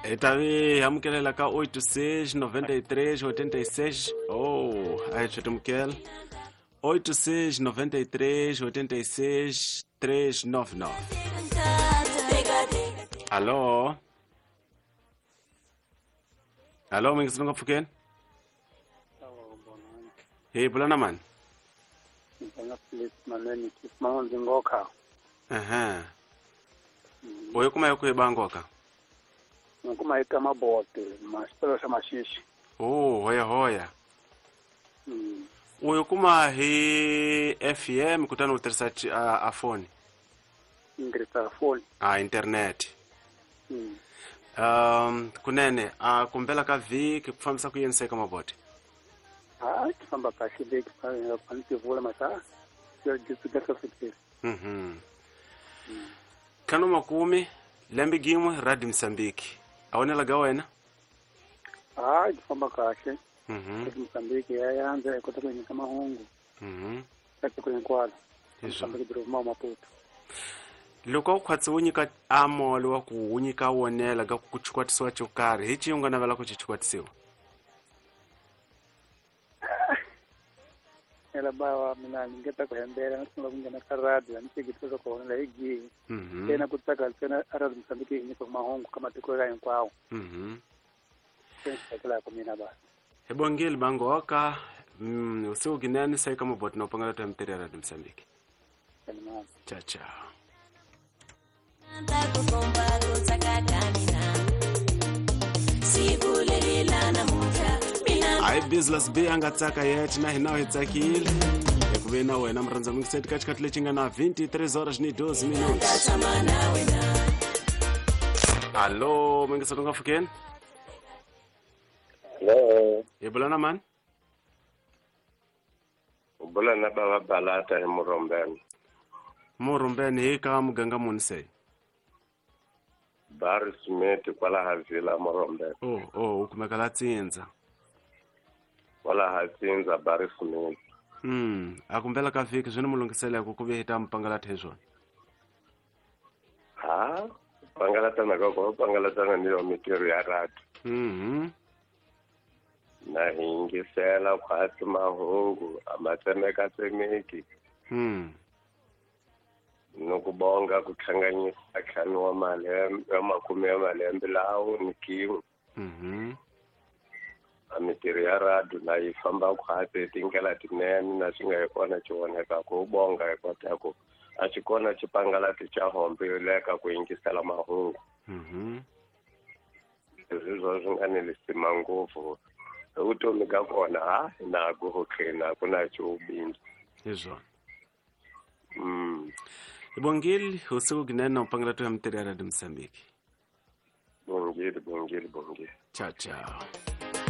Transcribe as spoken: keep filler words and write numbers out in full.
Itavi hamkelela ka oito seis noventa e três oitenta e seis. Oh, aí chutumkel. oito seis noventa e três oitenta e seis trezentos e noventa e nove. Alô? Alô, mingisunga fuken? Hey, bulana man. Aha. Oyo kuma yoko ebangoka. Nkuma ita mabote, masipelo sa mashishi. Oh, hoya hoya. Mm. Oyo kuma he F M kutana utersach uh, afoni. Ingresa phone. Ah, internet. Mm. Um, kunene, ah, kumbela ka viki kufambisa kuyense kama bote. Ah, kufamba kashi beki pa panti vula masa. Sio jitu dasa fikiri. Mhm. Mm. Kano makumi lembi gimwe radi Msambiki. Aonela gawena? Ah, kufamba kashi. Mhm. Msambiki ya yanza kutoka kwenye kama hongo. Mhm. Kati kwenye kwala. Izo. Msambiki bro mama Maputo. Loko kwatsi unyika amolo wa kuunyika wonela ga kuchikwatisiwa chokari hichi yunga navala kuchikwatisiwa. Ela bawa mina ningeta kuhembera nasula kungena karadi anipigituza kuonela higi. Mhm. Tena kutaka tena aradi Msambiki ni kwa mahongo kama tukoga yankwao. Mhm. Tena kila kumina basi. Hebongeli bangoka mm usiku kinani sai kama bot no pangala ta mteri radi Msambiki. Salama. Ciao ciao. Ai business be angatsaka yet na hinawo hitsakile ekubena wena mranza mungiseti kachikati lechinga na vinte-três horas ni doze minutos. Allo mungisetunga fuken? Hello. Yebulana man? Ubulana baba balata he murombeni. Murombeni he ka muganga munse. Bar Smith kwala havila murombeni. Oh, oh, ukumekala tsinza. Wala hatsinza Bar Smith. Hmm, akumbela ka viki zwino mulungisela kukuve hita mpangala thezona. Ha? Pangalata na ko pangalata na nilo mitiru ya ratu. Mhm. Na hingisela kwasi mahungu amatsemeka tsemeki. Hmm. Nokubonga kuthanganyisa khani wa malembe amakume ya malembe lawo nikiwo. Mhm. Amitiri ya radu na ifamba kwate tingela tinene na singa ikona chioneka kubonga ekotako achikona chipangalati cha hombe leka kuingisela mahungu. Mhm. Zizo zinganelisima nguvu utomi kakona ha na kuhokhena kuna chubindi. Izo. Mm. Ibongili usiku kinene upangala tu ya mteri radi Msambiki. Bongili bongili bongili. Ciao ciao.